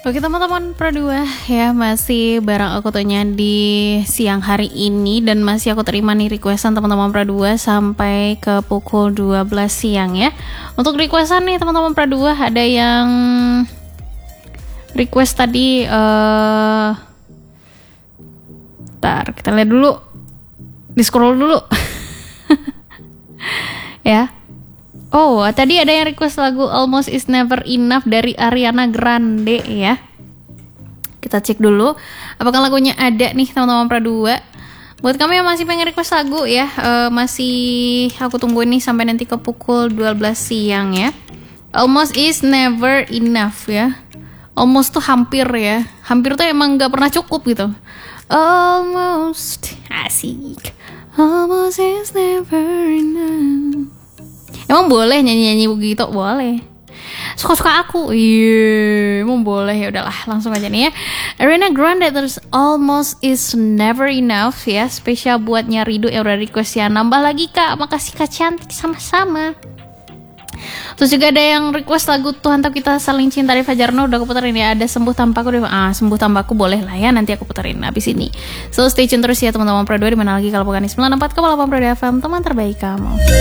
Oke teman-teman Pro2 ya, masih bareng aku Tonya di siang hari ini. Dan masih aku terima nih requestan teman-teman Pro2 sampai ke pukul 12 siang ya. Untuk requestan nih teman-teman Pro2, ada yang request tadi Ntar kita lihat dulu, di scroll dulu ya. Oh, tadi ada yang request lagu Almost Is Never Enough dari Ariana Grande ya. Kita cek dulu apakah lagunya ada nih teman-teman Pro2. Buat kamu yang masih pengen request lagu ya, masih aku tungguin nih sampai nanti ke pukul 12 siang ya. Almost Is Never Enough ya. Almost tuh hampir ya. Hampir tuh emang gak pernah cukup gitu. Almost, asik. Almost is never enough. Emang boleh nyanyi-nyanyi begitu? Boleh. Suka-suka aku. Iya, emang boleh. Ya udahlah, langsung aja nih ya. Ariana Grande terus Almost Is Never Enough ya. Spesial buat Nyaridu yang udah request ya. Nambah lagi Kak. Makasih Kak cantik, sama-sama. Terus juga ada yang request lagu Tuhan Tahu Kita Saling Cinta dari Fajarno, udah aku puterin ya. Ada Sembuh Tanpaku, Sembuh Tanpaku boleh lah ya, nanti aku puterin abis ini. So stay tune terus ya teman-teman Pro2, dimana lagi kalau bukan di 94,8 Pro2 FM, teman terbaik kamu.